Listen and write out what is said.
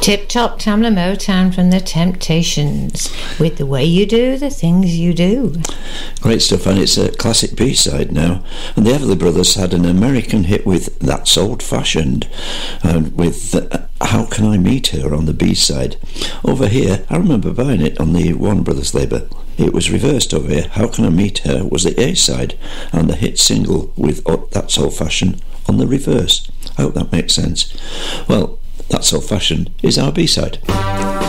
Tip Top Tamla Motown from the Temptations with The Way You Do the Things You Do. Great stuff, and it's a classic B-side now. And the Everly Brothers had an American hit with That's Old Fashioned, with How Can I Meet Her on the B-side. Over here, I remember buying it on the Warner Brothers label. It was reversed over here. How Can I Meet Her was the A-side, and the hit single with That's Old Fashioned on the reverse. I hope that makes sense. Well, That's Old Fashioned is our B-side.